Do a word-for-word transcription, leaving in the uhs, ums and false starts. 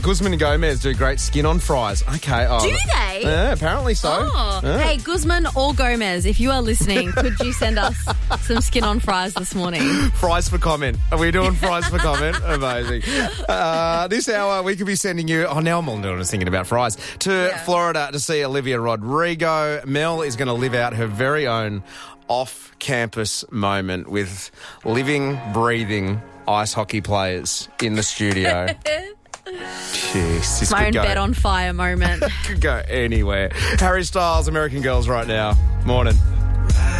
Guzman and Gomez do great skin on fries. Okay. Oh, Do they? Yeah, apparently so. Oh. Yeah. Hey, Guzman or Gomez, if you are listening, could you send us some skin on fries this morning? Fries for comment. Are we doing fries for comment? Amazing. Uh, this hour, we could be sending you... Oh, now I'm all just thinking about fries. To Yeah. Florida to see Olivia Rodrigo. Mel is going to live out her very own off-campus moment with living, breathing ice hockey players in the studio. Jeez, this My could own go, bed on fire moment. could go anywhere. Harry Styles, American Girls right now. Morning.